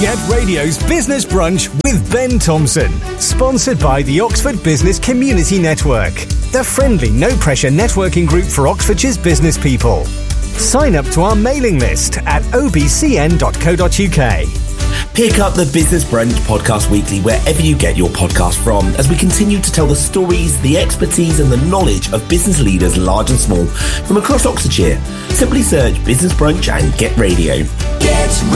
Get Radio's Business Brunch with Ben Thompson. Sponsored by the Oxford Business Community Network, the friendly, no-pressure networking group for Oxfordshire's business people. Sign up to our mailing list at obcn.co.uk. Pick up the Business Brunch podcast weekly wherever you get your podcast from, as we continue to tell the stories, the expertise and the knowledge of business leaders large and small from across Oxfordshire. Simply search Business Brunch and Get Radio.